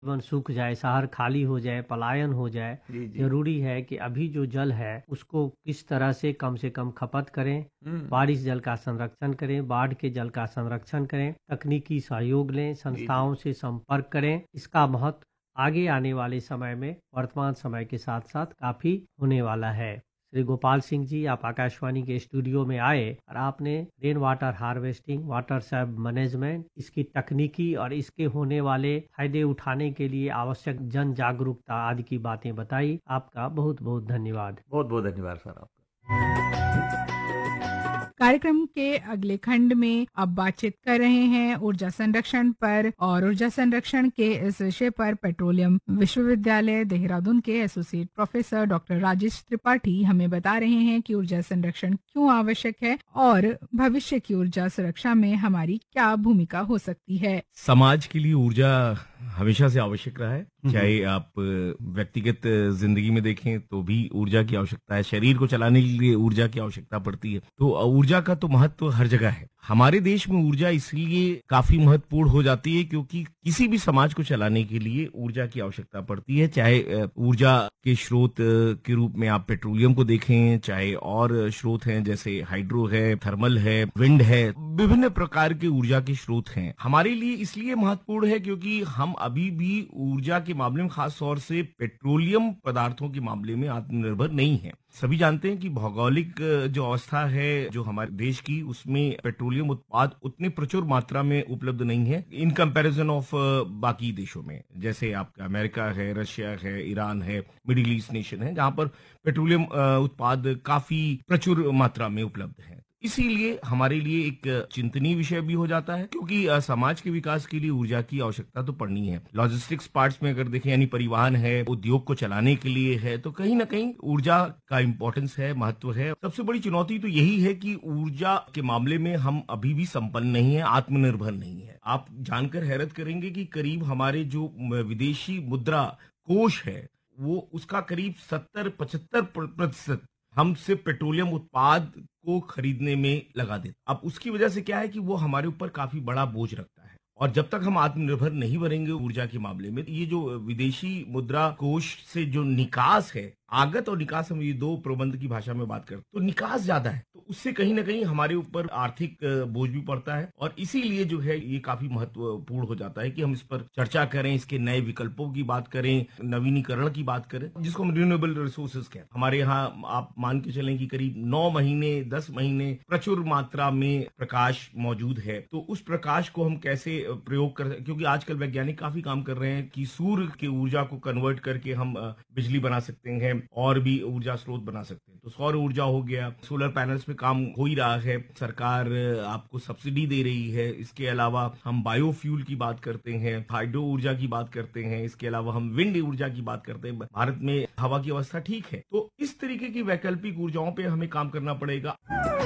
जीवन सूख जाए, शहर खाली हो जाए, पलायन हो जाए। जी, जी। ज़रूरी है कि अभी जो जल है उसको किस तरह से कम खपत करें, हुँ। बारिश जल का संरक्षण करें, बाढ़ के जल का संरक्षण करें, तकनीकी सहयोग लें, जी, जी। संस्थाओं से संपर्क करें। इसका महत्व आगे आने वाले समय में वर्तमान समय के साथ-साथ काफ़ी होने वाला है। श्री गोपाल सिंह जी, आप आकाशवाणी के स्टूडियो में आए और आपने rain water harvesting, water save management, इसकी तकनीकी और इसके होने वाले फायदे उठाने के लिए आवश्यक जन जागरूकता आदि की बातें बताई। आपका बहुत-बहुत धन्यवाद। बहुत-बहुत धन्यवाद सर आपका। कार्यक्रम के अगले खंड में अब बातचीत कर रहे हैं ऊर्जा संरक्षण पर, और ऊर्जा संरक्षण के इस विषय पर पेट्रोलियम विश्वविद्यालय देहरादून के associate professor doctor Rajesh Tripathi हमें बता रहे हैं कि ऊर्जा संरक्षण क्यों आवश्यक है और भविष्य की ऊर्जा सुरक्षा में हमारी क्या भूमिका हो सकती है। समाज के लिए ऊर्जा हमेशा से आवश्यक रहा है, चाहे आप व्यक्तिगत जिंदगी में देखें तो भी ऊर्जा की आवश्यकता है, शरीर को चलाने के लिए ऊर्जा की आवश्यकता पड़ती है। तो ऊर्जा का तो महत्व हर जगह है। हमारे देश में ऊर्जा इसलिए काफी महत्वपूर्ण हो जाती है क्योंकि किसी भी समाज को चलाने के लिए ऊर्जा की आवश्यकता पड़ती है, चाहे ऊर्जा के स्रोत के रूप में आप पेट्रोलियम को देखें, चाहे और स्रोत हैं जैसे हाइड्रो है, थर्मल है, विंड है, विभिन्न प्रकार के ऊर्जा के स्रोत हैं। हमारे लिए इसलिए महत्वपूर्ण है क्योंकि हम अभी भी ऊर्जा के मामले में, खास तौर से पेट्रोलियम पदार्थों के मामले में आत्मनिर्भर नहीं है। सभी जानते हैं कि भौगोलिक जो अवस्था है जो हमारे देश की, उसमें पेट्रोलियम उत्पाद उतने प्रचुर मात्रा में उपलब्ध नहीं है इन कंपैरिजन ऑफ बाकी देशों में, जैसे आपका अमेरिका है, रशिया है, ईरान है, मिडिल ईस्ट नेशन है, जहां पर पेट्रोलियम उत्पाद काफी प्रचुर मात्रा में उपलब्ध है। इसीलिए हमारे लिए एक चिंतनीय विषय भी हो जाता है क्योंकि समाज के विकास के लिए ऊर्जा की आवश्यकता तो पड़नी है। लॉजिस्टिक्स पार्ट्स में अगर देखें, यानी परिवहन है, उद्योग को चलाने के लिए है, तो कहीं ना कहीं ऊर्जा का इम्पोर्टेंस है, महत्व है। सबसे बड़ी चुनौती तो यही है कि ऊर्जा के मामले में हम अभी भी संपन्न नहीं है, आत्मनिर्भर नहीं है। आप जानकर हैरत करेंगे कि करीब हमारे जो विदेशी मुद्रा कोष है, वो उसका करीब 70-75% हम सिर्फ पेट्रोलियम उत्पाद को खरीदने में लगा देते। अब उसकी वजह से क्या है कि वो हमारे ऊपर काफी बड़ा बोझ रखता है, और जब तक हम आत्मनिर्भर नहीं बनेंगे ऊर्जा के मामले में, ये जो विदेशी मुद्रा कोष से जो निकास है, आगत और निकास, हम ये दो प्रबंध की भाषा में बात करते, तो निकास ज्यादा है, तो उससे कहीं ना कहीं हमारे ऊपर आर्थिक बोझ भी पड़ता है। और इसीलिए जो है ये काफी महत्वपूर्ण हो जाता है कि हम इस पर चर्चा करें, इसके नए विकल्पों की बात करें, नवीनीकरण की बात करें, जिसको हम रिन्यूएबल रिसोर्सेज कहते हैं। हमारे यहाँ आप मान के चलें कि करीब 9 महीने 10 महीने प्रचुर मात्रा में प्रकाश मौजूद है। तो उस प्रकाश को हम कैसे प्रयोग कर, क्योंकि आजकल वैज्ञानिक काफी काम कर रहे हैं कि सूर्य की ऊर्जा को कन्वर्ट करके हम बिजली बना सकते हैं और भी ऊर्जा स्रोत बना सकते हैं। तो सौर ऊर्जा हो गया, सोलर पैनल्स पे काम हो ही रहा है, सरकार आपको सब्सिडी दे रही है। इसके अलावा हम बायोफ्यूल की बात करते हैं, हाइड्रो ऊर्जा की बात करते हैं, इसके अलावा हम विंड ऊर्जा की बात करते हैं। भारत में हवा की अवस्था ठीक है, तो इस तरीके की वैकल्पिक ऊर्जाओं पे हमें काम करना पड़ेगा।